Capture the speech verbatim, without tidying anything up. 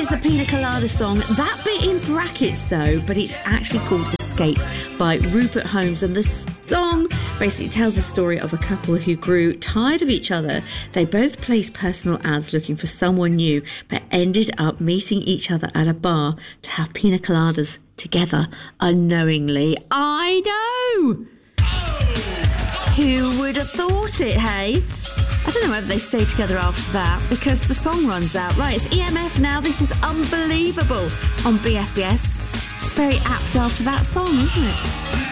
is the Pina Colada song. That bit in brackets, though, but it's actually called Escape by Rupert Holmes. And the song basically tells the story of a couple who grew tired of each other. They both placed personal ads looking for someone new, but ended up meeting each other at a bar to have pina coladas together unknowingly. I know! Who would have thought it, hey? I don't know whether they stay together after that because the song runs out. Right, it's E M F now. This is Unbelievable on B F B S. It's very apt after that song, isn't it?